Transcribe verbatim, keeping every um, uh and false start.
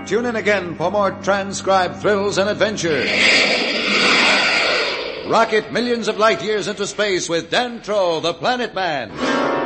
Tune in again for more transcribed thrills and adventures. Rocket millions of light years into space with Dan Troll, the Planet Man.